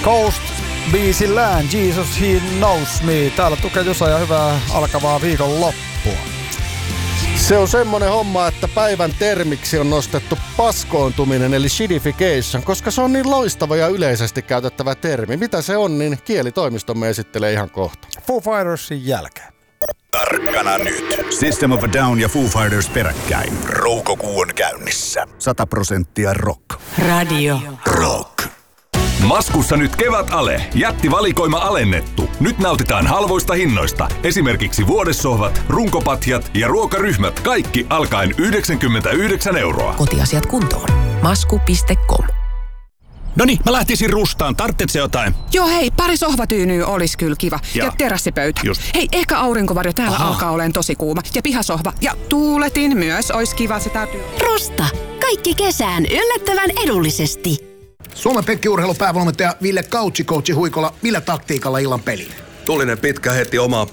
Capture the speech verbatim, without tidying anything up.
Coast biisillään Jesus He Knows Me. Täällä tukee Jusa ja hyvää alkavaa viikon loppua. Se on semmonen homma, että päivän termiksi on nostettu paskoontuminen eli shidification, koska se on niin loistava ja yleisesti käytettävä termi. Mitä se on, niin kielitoimistomme esittelee ihan kohta. Foo Fightersin jälkeen. Tarkkana nyt. System of a Down ja Foo Fighters peräkkäin. Roukokuu on käynnissä. Sata prosenttia rock. Radio Rock. Maskussa nyt kevätale. Jättivalikoima alennettu. Nyt nautitaan halvoista hinnoista. Esimerkiksi vuodessohvat, runkopatjat ja ruokaryhmät. Kaikki alkaen yhdeksänkymmentäyhdeksän euroa. Kotiasiat kuntoon. Masku piste com. Noniin, mä lähtisin rustaan. Tarvitsetko jotain? Joo hei, pari sohvatyynyä olisi kyllä kiva. Ja, ja terassipöytä. Just. Hei, ehkä aurinkovarjo, täällä Aha. alkaa olemaan tosi kuuma. Ja pihasohva. Ja tuuletin myös, olisi kiva, se täytyy. Rusta. Kaikki kesään yllättävän edullisesti. Suomen penkkiurheilupäävalmentaja Ville Couchi coachi Huikola, millä taktiikalla illan peliin? Tulinen pitkä heti omaa